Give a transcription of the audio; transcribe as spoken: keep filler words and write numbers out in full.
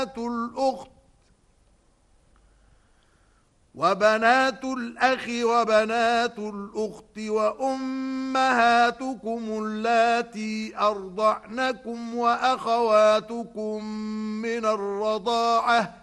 الأخت وبنات الأخ وبنات الأخت وأمهاتكم اللاتي أرضعنكم وأخواتكم من الرضاعة